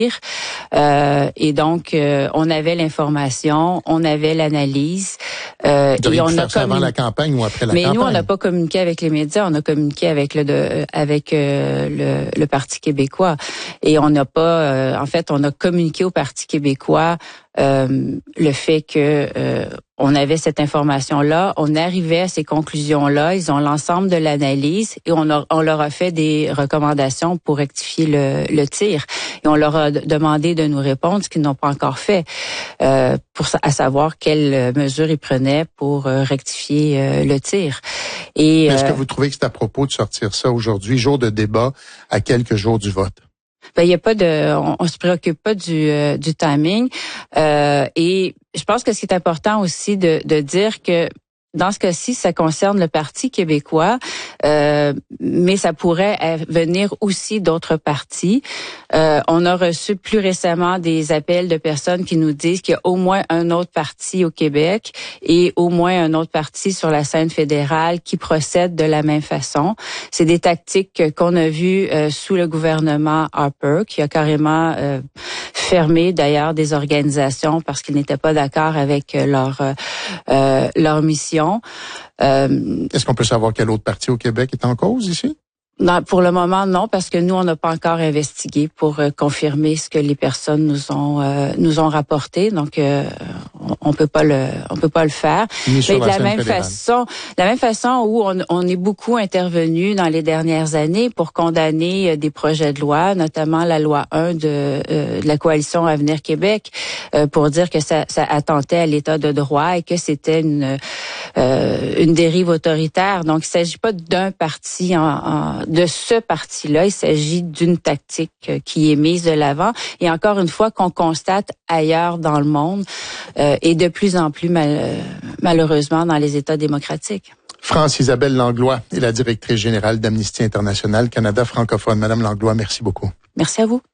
Et donc, on avait l'information, on avait l'analyse. Vous auriez pu faire ça avant la campagne ou après la campagne? Mais nous, on n'a pas communiqué avec les médias, on a communiqué avec le Parti québécois. Et on n'a pas, en fait, on a communiqué au Parti québécois le fait que on avait cette information-là, on arrivait à ces conclusions-là, ils ont l'ensemble de l'analyse et on leur a fait des recommandations pour rectifier le tir. Et on leur a demandé de nous répondre, ce qu'ils n'ont pas encore fait, à savoir quelles mesures ils prenaient pour rectifier le tir. Et est-ce que vous trouvez que c'est à propos de sortir ça aujourd'hui, jour de débat, à quelques jours du vote? Ben, il y a pas on se préoccupe pas du timing. Et je pense que ce qui est important aussi de dire que dans ce cas-ci, ça concerne le Parti québécois, mais ça pourrait venir aussi d'autres partis. On a reçu plus récemment des appels de personnes qui nous disent qu'il y a au moins un autre parti au Québec et au moins un autre parti sur la scène fédérale qui procède de la même façon. C'est des tactiques qu'on a vues sous le gouvernement Harper, qui a carrément fermé d'ailleurs des organisations parce qu'ils n'étaient pas d'accord avec leur mission. Est-ce qu'on peut savoir quel autre parti au Québec est en cause ici? Non, pour le moment, non, parce que nous, on n'a pas encore investigué pour confirmer ce que les personnes nous ont rapporté. Donc, on peut pas le faire. Mais de la même façon où on est beaucoup intervenu dans les dernières années pour condamner des projets de loi, notamment la loi 1 de la coalition Avenir Québec, pour dire que ça attentait à l'état de droit et que c'était une dérive autoritaire. Donc, il s'agit pas d'un parti de ce parti-là, il s'agit d'une tactique qui est mise de l'avant et encore une fois qu'on constate ailleurs dans le monde et de plus en plus malheureusement dans les États démocratiques. France-Isabelle Langlois est la directrice générale d'Amnesty International Canada francophone. Madame Langlois, merci beaucoup. Merci à vous.